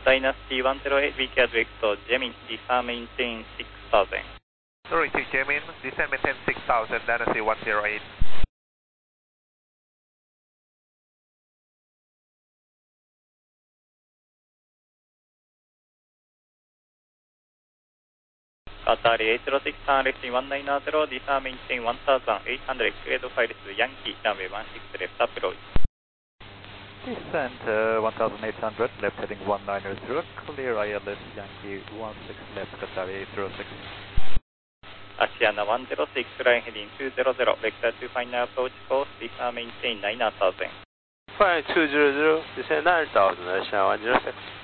Dynasty 108, VK direct to Jemin, descend maintain 6000. Sorry to Jemin, descend maintain 6000, Dynasty 108. Qatar 806, turn left in 190, descend maintain 1800, cleared files Yankee, runway 16 left approach. Descent 1800, left heading 190, clear ILS Yankee 16 left, Qatar 806. Asiana 106, line heading 200, vector to final approach course, descend maintain 9000. Fine 200, descend 9000, Asiana 106.